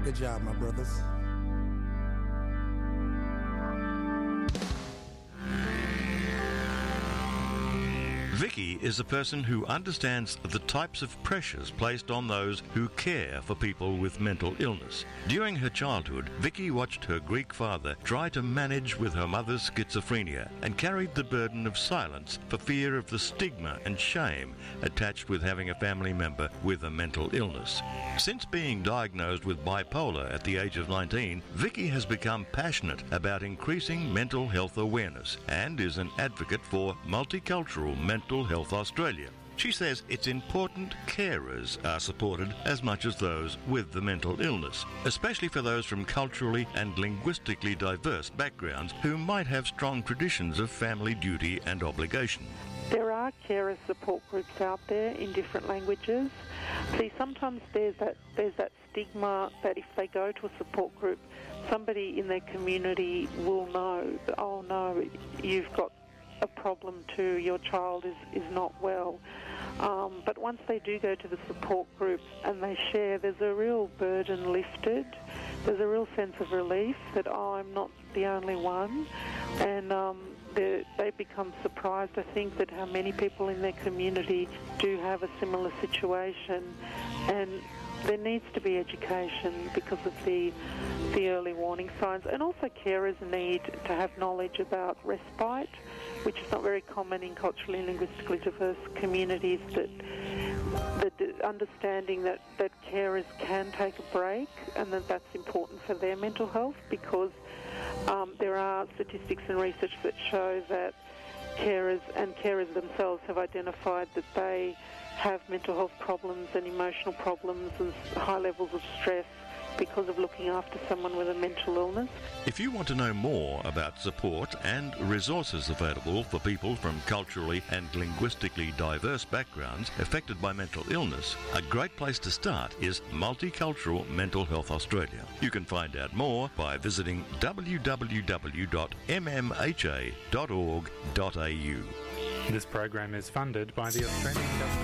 Good job, my brothers. Vicky is a person who understands the types of pressures placed on those who care for people with mental illness. During her childhood, Vicky watched her Greek father try to manage with her mother's schizophrenia and carried the burden of silence for fear of the stigma and shame attached with having a family member with a mental illness. Since being diagnosed with bipolar at the age of 19, Vicky has become passionate about increasing mental health awareness and is an advocate for Multicultural Mental Health Australia. She says it's important carers are supported as much as those with the mental illness, especially for those from culturally and linguistically diverse backgrounds who might have strong traditions of family duty and obligation. There are carer support groups out there in different languages. See, sometimes there's that stigma that if they go to a support group, somebody in their community will know, oh no, you've got a problem too, your child is not well. But once they do go to the support group and they share, there's a real burden lifted. There's a real sense of relief that, oh, I'm not the only one. And they become surprised, I think, that how many people in their community do have a similar situation. And there needs to be education because of the early warning signs. And also carers need to have knowledge about respite, which is not very common in culturally and linguistically diverse communities, that understanding that carers can take a break and that's important for their mental health, because there are statistics and research that show that carers themselves have identified that they have mental health problems and emotional problems and high levels of stress because of looking after someone with a mental illness. If you want to know more about support and resources available for people from culturally and linguistically diverse backgrounds affected by mental illness, a great place to start is Multicultural Mental Health Australia. You can find out more by visiting www.mmha.org.au. This program is funded by the Australian Government.